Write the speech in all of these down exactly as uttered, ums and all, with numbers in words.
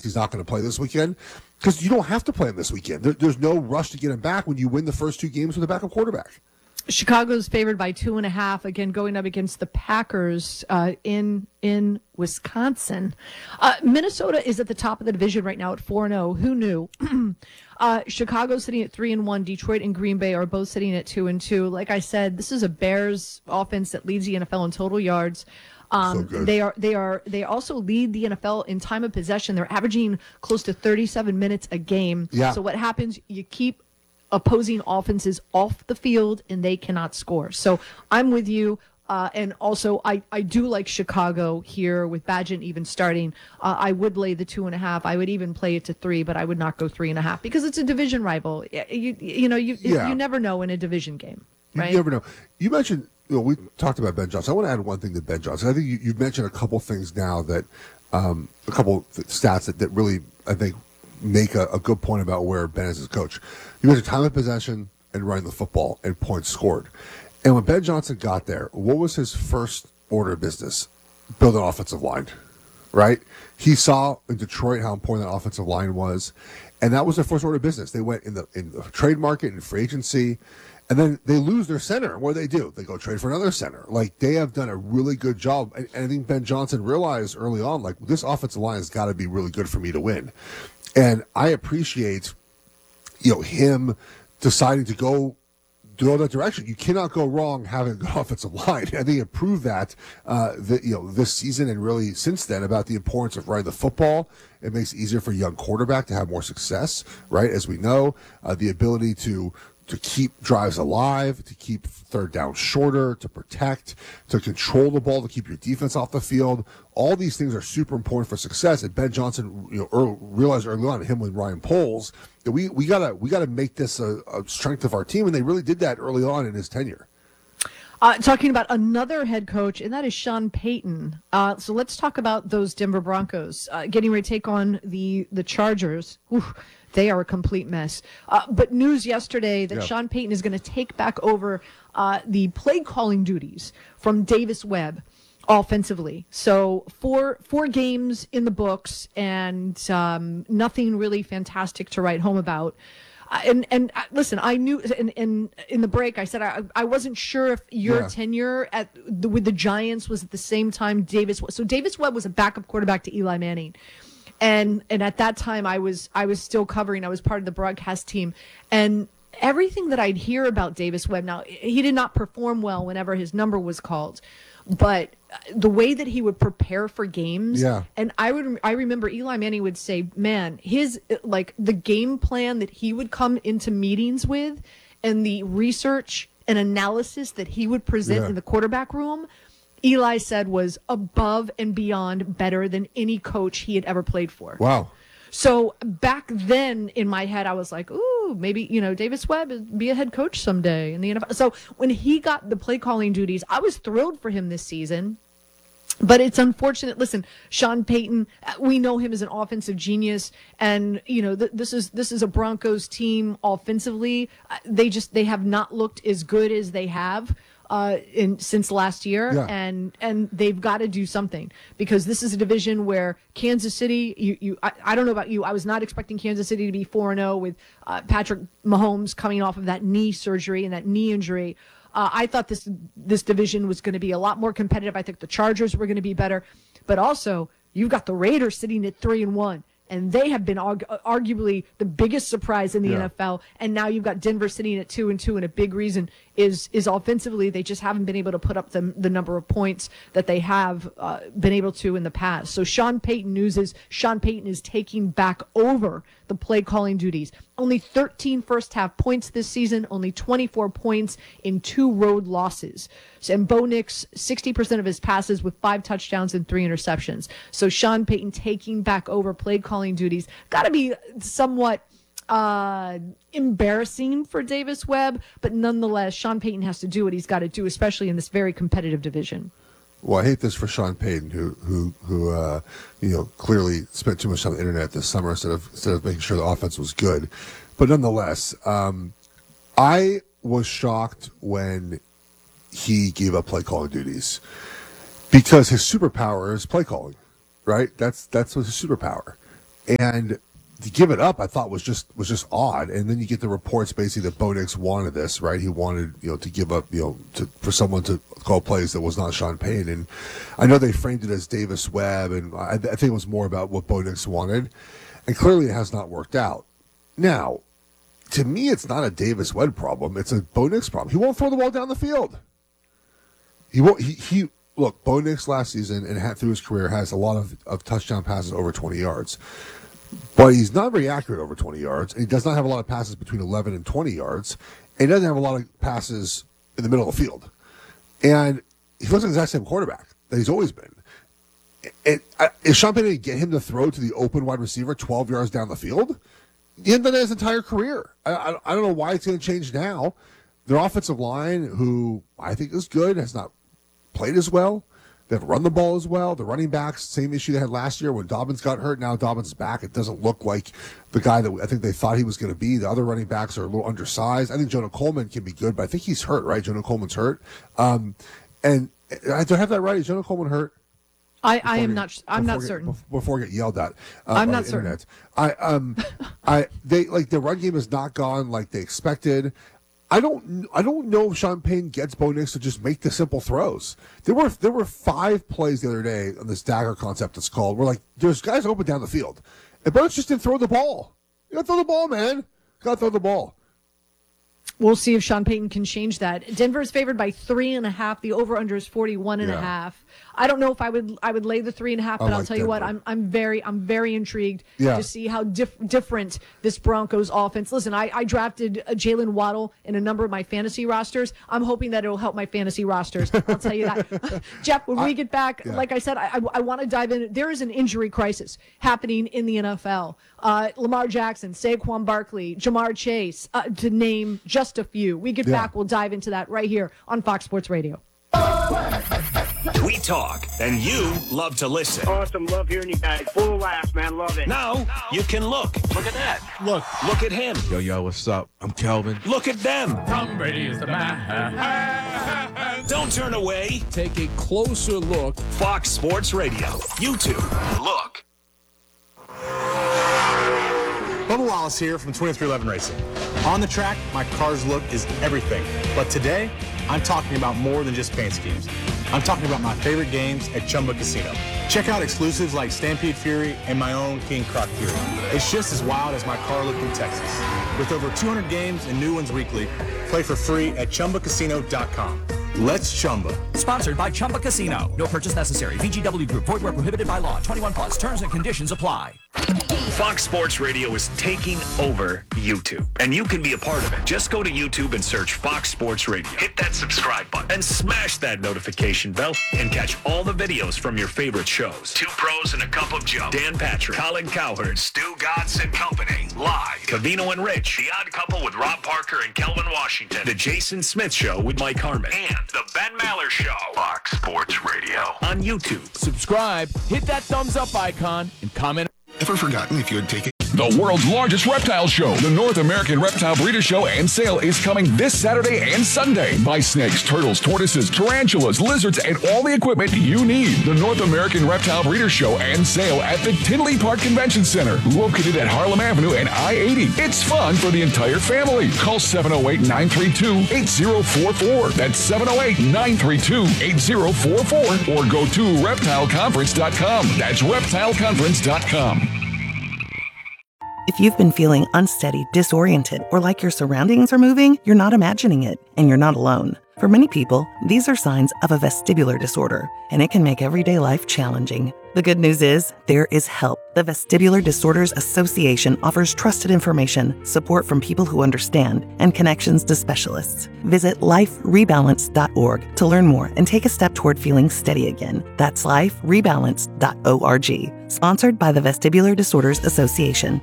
he's not going to play this weekend because you don't have to play him this weekend. There, there's no rush to get him back when you win the first two games with a backup quarterback. Chicago's favored by two and a half, again, going up against the Packers uh, in in Wisconsin. Uh, Minnesota is at the top of the division right now at four and oh. Who knew? uh, Chicago's sitting at three and one. Detroit and Green Bay are both sitting at two and two. Like I said, this is a Bears offense that leads the N F L in total yards. Um, so they are they are they also lead the N F L in time of possession. They're averaging close to thirty-seven minutes a game. Yeah. So what happens? You keep opposing offenses off the field and they cannot score. So I'm with you. Uh, and also, I, I do like Chicago here with Bagent even starting. Uh, I would lay the two and a half. I would even play it to three, but I would not go three and a half because it's a division rival. You you know you Yeah. you never know in a division game, right? You never know. You mentioned, you know, we talked about Ben Johnson. I want to add one thing to Ben Johnson. I think you, you've mentioned a couple things now that, um, a couple stats that, that really, I think, make a, a good point about where Ben is as a coach. You mentioned time of possession and running the football and points scored. And when Ben Johnson got there, what was his first order of business? Build an offensive line, right? He saw in Detroit how important that offensive line was, and that was their first order of business. They went in the in the trade market and free agency, and then they lose their center. What do they do? They go trade for another center. Like, they have done a really good job. And, and I think Ben Johnson realized early on, like, this offensive line has got to be really good for me to win. And I appreciate, you know, him deciding to go go that direction. You cannot go wrong having a good offensive line. I think it proved that, uh, that, you know, this season and really since then about the importance of running the football. It makes it easier for a young quarterback to have more success, right? As we know, uh, the ability to to keep drives alive, to keep third down shorter, to protect, to control the ball, to keep your defense off the field. All these things are super important for success. And Ben Johnson, you know, early, realized early on, him with Ryan Poles, that we we gotta we gotta make this a, a strength of our team, and they really did that early on in his tenure. Uh, talking about another head coach, and that is Sean Payton. Uh, so let's talk about those Denver Broncos uh, getting ready to take on the the Chargers. Whew, they are a complete mess. Uh, but news yesterday that yeah. Sean Payton is going to take back over uh, the play calling duties from Davis Webb offensively. So four four games in the books, and um, nothing really fantastic to write home about. Uh, and and uh, listen, I knew in, in in the break I said I I wasn't sure if your yeah. tenure at the, with the Giants was at the same time Davis. So Davis Webb was a backup quarterback to Eli Manning, and and at that time I was I was still covering. I was part of the broadcast team, and everything that I'd hear about Davis Webb. Now, he did not perform well whenever his number was called, but the way that he would prepare for games, yeah. and I would, I remember Eli Manning would say, man, his, like, the game plan that he would come into meetings with and the research and analysis that he would present yeah. in the quarterback room, Eli said was above and beyond better than any coach he had ever played for. Wow. So back then in my head, I was like, ooh, maybe, you know, Davis Webb be a head coach someday in the N F L. So when he got the play calling duties, I was thrilled for him this season. But it's unfortunate. Listen, Sean Payton, we know him as an offensive genius. And, you know, th- this is this is a Broncos team offensively. Uh, they just they have not looked as good as they have. Uh, in since last year, yeah. and and they've got to do something, because this is a division where Kansas City, you you I, I don't know about you, I was not expecting Kansas City to be four and zero with uh, Patrick Mahomes coming off of that knee surgery and that knee injury. Uh, I thought this this division was going to be a lot more competitive. I think the Chargers were going to be better, but also you've got the Raiders sitting at three and one. And they have been argu- arguably the biggest surprise in the yeah. N F L. And now you've got Denver sitting at two and two, and a big reason is is offensively they just haven't been able to put up the the number of points that they have uh, been able to in the past. So Sean Payton news is Sean Payton is taking back over the play calling duties. Only thirteen first half points this season, only twenty-four points in two road losses. So, and Bo Nix, sixty percent of his passes with five touchdowns and three interceptions. So Sean Payton taking back over play calling duties. Got to be somewhat uh, embarrassing for Davis Webb, but nonetheless, Sean Payton has to do what he's got to do, especially in this very competitive division. Well, I hate this for Sean Payton, who who who uh, you know clearly spent too much time on the internet this summer instead of instead of making sure the offense was good. But nonetheless, um, I was shocked when he gave up play calling duties, because his superpower is play calling, right? That's that's his superpower. And to give it up, I thought was just was just odd. And then you get the reports basically that Bo Nix wanted this, right? He wanted, you know, to give up, you know, to, for someone to call plays that was not Sean Payton. And I know they framed it as Davis Webb, and I, I think it was more about what Bo Nix wanted. And clearly it has not worked out. Now, to me, it's not a Davis Webb problem. It's a Bo Nix problem. He won't throw the ball down the field. He won't. He, he look. Bo Nix last season and had, through his career has a lot of, of touchdown passes over twenty yards, but he's not very accurate over twenty yards. And he does not have a lot of passes between eleven and twenty yards, and he doesn't have a lot of passes in the middle of the field. And he looks like the exact same quarterback that he's always been. And uh, is Sean Payton going to get him to throw to the open wide receiver twelve yards down the field? He hasn't done that his entire career. I, I, I don't know why it's going to change now. Their offensive line, who I think is good, has not played as well. They've run the ball as well. The running backs, same issue they had last year when Dobbins got hurt. Now Dobbins is back. It doesn't look like the guy that I think they thought he was going to be. The other running backs are a little undersized. I think Jonah Coleman can be good, but I think he's hurt, right? Jonah Coleman's hurt. Um, and I do I have that right? Is Jonah Coleman hurt? I, I am not. I'm not get, certain. Before I get yelled at, uh, I'm by not the certain. internet. I um, I they like the run game has not gone like they expected. I don't. I don't know if Sean Payton gets Bo Nix to just make the simple throws. There were there were five plays the other day on this dagger concept. It's called. Where like there's guys open down the field, and Bo Nix just didn't throw the ball. You gotta throw the ball, man. You gotta throw the ball. We'll see if Sean Payton can change that. Denver is favored by three and a half. The over/under is forty-one and Yeah. a half. I don't know if I would I would lay the three and a half, I but I'll like tell you what, Denver. I'm I'm very I'm very intrigued Yeah. to see how diff- different this Broncos offense. Listen, I, I drafted a Jalen Waddle in a number of my fantasy rosters. I'm hoping that it'll help my fantasy rosters. I'll tell you that. Jeff, when we get back, yeah. like I said, I I, I want to dive in. There is an injury crisis happening in the N F L. Uh, Lamar Jackson, Saquon Barkley, Jamar Chase, uh, to name just a few. We get Yeah. back, we'll dive into that right here on Fox Sports Radio. We talk, and you love to listen. Awesome. Love hearing you guys. Full of laughs, man. Love it. Now you can look. Look at that. Look, Look at him. yo, yo, what's up? I'm Kelvin. Look at them. Tom Brady is the man. Don't turn away. Take a closer look. Fox Sports Radio. YouTube. Look. Bubba Wallace here from twenty-three eleven Racing. On the track, my car's look is everything. But today, I'm talking about more than just paint schemes. I'm talking about my favorite games at Chumba Casino. Check out exclusives like Stampede Fury and my own King Croc Fury. It's just as wild as my car look in Texas. With over two hundred games and new ones weekly, play for free at chumba casino dot com. Let's Chumba. Sponsored by Chumba Casino. No purchase necessary. V G W Group. Void where prohibited by law. twenty-one plus. Terms and conditions apply. Fox Sports Radio is taking over YouTube, and you can be a part of it. Just go to YouTube and search Fox Sports Radio. Hit that subscribe button and smash that notification bell and catch all the videos from your favorite shows. Two Pros and a Cup of Joe. Dan Patrick, Colin Cowherd, Stu Godson and Company. Live. Cavino and Rich. The Odd Couple with Rob Parker and Kelvin Washington. The Jason Smith Show with Mike Harmon. And The Ben Maller Show. Fox Sports Radio. On YouTube. Subscribe, hit that thumbs up icon, and comment. Ever forgotten if you had taken The world's largest reptile show, the North American Reptile Breeder Show and Sale, is coming this Saturday and Sunday. Buy snakes, turtles, tortoises, tarantulas, lizards, and all the equipment you need. The North American Reptile Breeder Show and Sale at the Tinley Park Convention Center, located at Harlem Avenue and I eighty. It's fun for the entire family. Call seven oh eight, nine three two, eight oh four four. That's seven oh eight, nine three two, eight oh four four. Or go to reptile conference dot com. That's reptile conference dot com. If you've been feeling unsteady, disoriented, or like your surroundings are moving, you're not imagining it, and you're not alone. For many people, these are signs of a vestibular disorder, and it can make everyday life challenging. The good news is, there is help. The Vestibular Disorders Association offers trusted information, support from people who understand, and connections to specialists. Visit life rebalance dot org to learn more and take a step toward feeling steady again. That's life rebalance dot org. Sponsored by the Vestibular Disorders Association.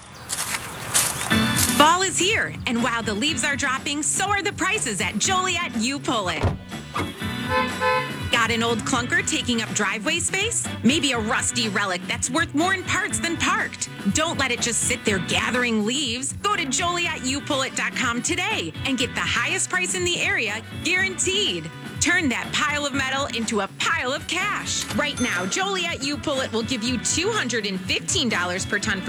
Fall is here, and while the leaves are dropping, so are the prices at Joliet U Pull It. Got an old clunker taking up driveway space? Maybe a rusty relic that's worth more in parts than parked. Don't let it just sit there gathering leaves. Go to Joliet U Pull It dot com today and get the highest price in the area, guaranteed. Turn that pile of metal into a pile of cash. Right now, Joliet U Pullet will give you two hundred fifteen dollars per ton for